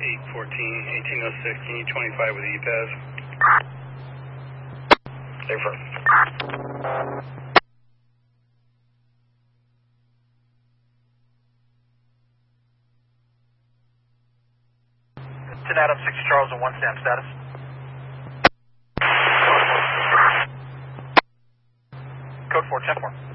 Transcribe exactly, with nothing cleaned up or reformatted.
eight fourteen, eighteen oh six, can you twenty-five with E P A S? There first. ten Adam, six Charles, and one Sam status. Code four, ten four.